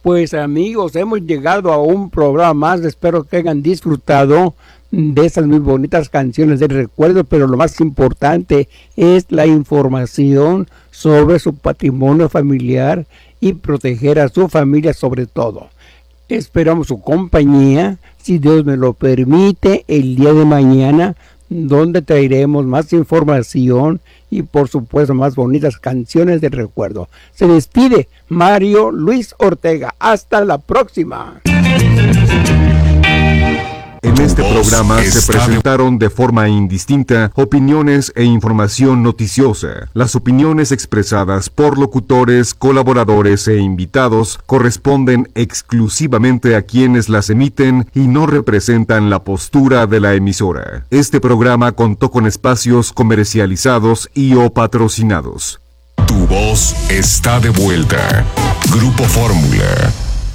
Pues amigos, hemos llegado a un programa más. Espero que hayan disfrutado de esas muy bonitas canciones de recuerdo, pero lo más importante es la información sobre su patrimonio familiar y proteger a su familia sobre todo. Esperamos su compañía, si Dios me lo permite, el día de mañana, donde traeremos más información y por supuesto más bonitas canciones de recuerdo. Se despide Mario Luis Ortega. Hasta la próxima. En este programa se presentaron de forma indistinta opiniones e información noticiosa. Las opiniones expresadas por locutores, colaboradores e invitados corresponden exclusivamente a quienes las emiten y no representan la postura de la emisora. Este programa contó con espacios comercializados y o patrocinados. Tu voz está de vuelta. Grupo Fórmula.